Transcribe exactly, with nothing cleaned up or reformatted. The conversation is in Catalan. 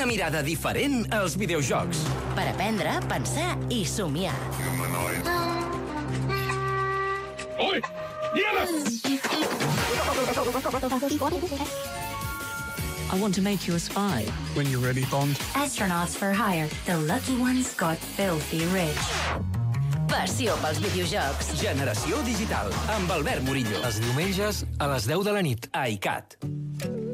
Una mirada diferent als videojocs. Per aprendre, pensar i somiar. Oi! I want to make you a spy. When you're ready, Bond. Astronauts for hire. The lucky ones got filthy rich. Passió pels videojocs. Generació digital, amb Albert Murillo. Els diumenges a les deu de la nit. A ICAT.